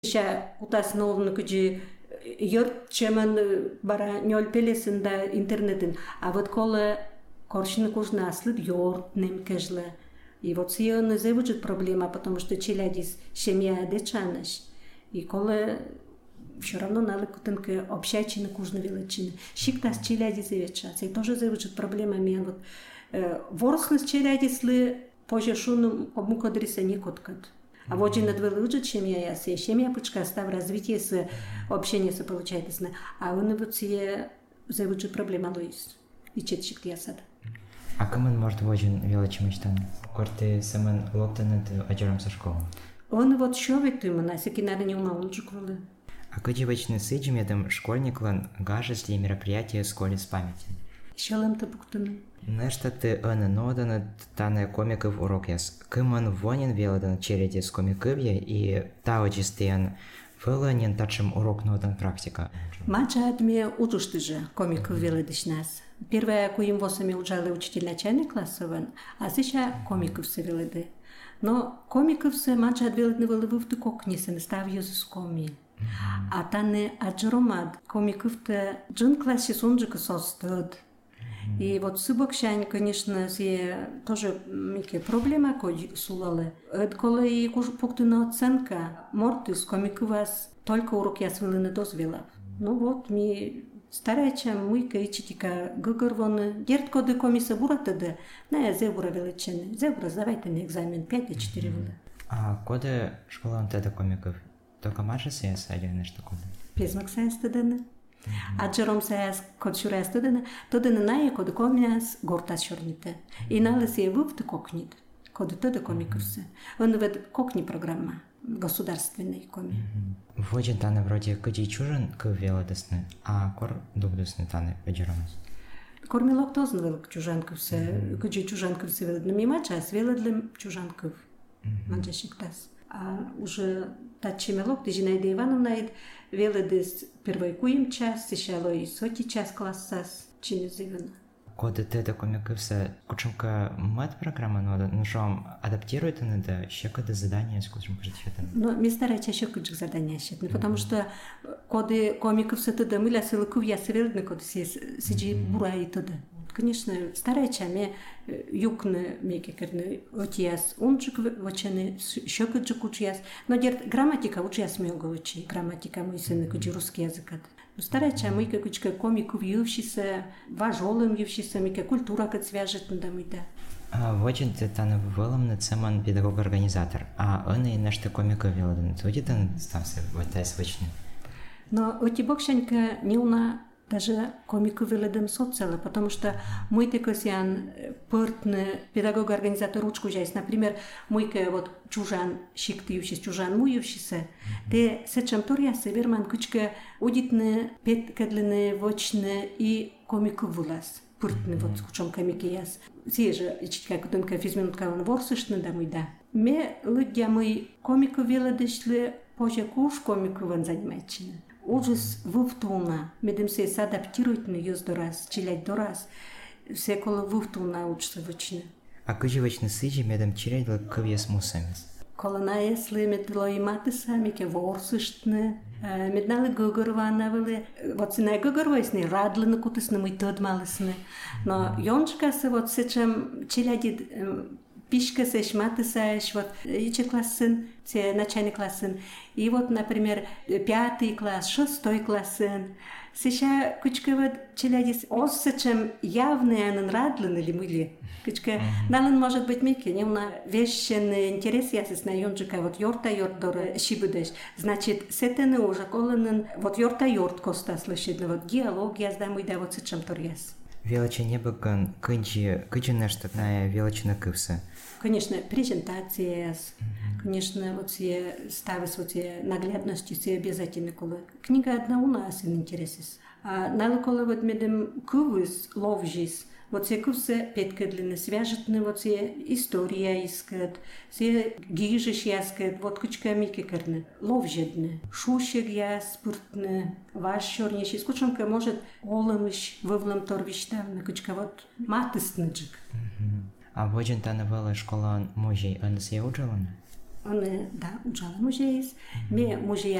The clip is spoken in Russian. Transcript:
Ще утасны олны күжі йорт чеман бара нёл пелесында интернетин. А вот колы коршины кужны аслыд йорт немкежлы. И вот сыёны зевуджит проблема, потому что челядис семья дечаныш. И колы все равно надо кутынка общачины кужны величины. Шиктас челядис зевечаться. И тоже зевуджит проблема мен вот ворслыс челядислы позже шуным обмукадриса не коткат. А вот же надвелуджит семья ясы, семья пучка став развитие с общение с получается. А он вот все зевуджит проблема лоис. И четчик ясад. А кому может вожен величим мечтан? Корты саман локтанет аджером со школы. Он вот шовит ему на всякий надо не умал джуквалы. А куди вечный сыджим этом школьниклан гажес ли мероприятие в школе с памяти? Шелем-то буктану. Нешта ты нодана тане комиков урок яс. Кыман вонен велодан череди с комиковья и таоджистен веланен тачем урок нодан практика. Мача адме учушты же комиков велодыш нас. Первое, коим восами ужали учитель начальный классован, а сейчас комиков се велоды. Но комиков се мача адвелодны веловывты кокнисен ставью с коми. А тане аджромад комиков-то джин классе сунджика состад. И вот субокшань, конечно, є тоже мікі проблема, коли сулали. Коли пунктна оценка, мортис коміку вас тільки урок я свили не дозвіла. Ну вот, ми стараюча, мույка і читіка гугорвони. Дерт коли коміса буратаде, не зебура величини. Зебура, здавайте на екзамен 5-4 вили. А коли школа он теда комиков? Только маша сеяс, а я нечто коли? Пізмак сеяс тедене. А джером сеяс код шуряс тедене нає коли коміас гортас шорніте. І налез є вивти кокніт, коли теда комікувсе. Он вед кокні программа, государственний комі. Вожен тане вроде куди чужен к велодесны, а кор дубдесны тане ведеромас. Кормилок тозн велик чужанкувсе, куди чужанкувсе веледне міма час веледлем чужанков. Манджашик тас. А уже тачимелок, ты же найди Ивановна, веледес первой куем час, сещало и соти час классас, чинезивана. Коли теда комикувсе, кучумка мат программа, ну что адаптирует она да, еще когда задание с кучумкой житета. Но ми стараемся еще кучук задания считать, потому что коли комикувсе тогда мы ля силкув я севелдне, коли сиджи бура и тогда. Конечно, стараемся мы юкны меки керны отияс унчик вочены щекочек учияс, но дерт грамматика учияс мега учи, грамматика мой сын кучи русский язык. Но стараемся мы кучка комиков ювшися, важолым ювшися, меки культура как свяжет надо мы да. Вочен ты тане ввелом на цеман педагог-организатор, а он и наш комика велодан. Тоді тан стався вот та свичный. Но оти бокшанька не уна даже комику веледем социала, потому что мой текосян портный педагог-организатор ручку жайс, например, мойка вот чужан шиктиющийся, чужан мующийся, те сечем торясы верман кучка удитны, петкадлины, вочны и комику вулас. Портный вот скучом комики яс. Все же, как тонка физминутка он ворсышны домой да. Ме людя мы комику веледешли, позже куш комику вон занимается. Ужас вывтуна, медем се адаптирует на юз до раз, челять до раз, все коло вывтуна учится вычне. А кujі вечный сиджи медем челять л квес мусамис. Коло на если медло и маты сами ке ворсыштны, меднали гугорвана вели, вот се не гугорвайсны, радлы кутысны мы тот малысны, но ёнчка се вот сечем челядит пишка сеш, маты сеш, вот иче классын, те начальный классын. И вот, например, 5 класс, 6 классын. Сейчас кучка вот челядис осечем явные анан радлын или мыли. Кучка налын может быть мики, не на вещен интерес ясес на ёнчика вот йорта йордора шибудеш. Значит, сетены уже колонын вот йорта йорт коста слышит, вот геология сдаму да вот сечем торьяс. Велича не бакан, кынчи нешта на величина кывса. Конечно, презентация, конечно, вот все ставят вот все наглядности, все обязательно кола. Книга одна у нас интересес. А налокола вот медем кувыс ловжис, вот все кувсы петкадлины свяжетны, вот все история искать, все гижиш яскать, вот кучка мики карны, ловжедны, шушек яс спуртны, ваш чернейший, скучонка может олымыш вывлам торвиштавны, кучка вот матыстныджик. А вожен та новела школа мужей, он се учила? Он, да, учала музеис. Ме музея